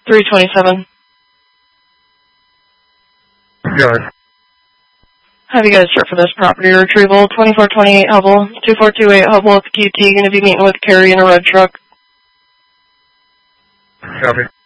327. Yard. Have you guys start for this property retrieval. 2428 Hubble, 2428 Hubble with QT. Going to be meeting with Carrie in a red truck. Copy.